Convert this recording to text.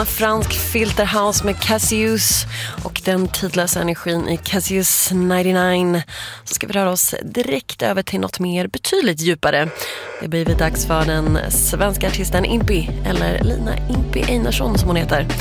från fransk filterhouse med Cassius och den tidlösa energin i Cassius 99, så ska vi röra oss direkt över till något mer betydligt djupare. Det blir dags för den svenska artisten Impi, eller Lina Impi Einarsson som hon heter.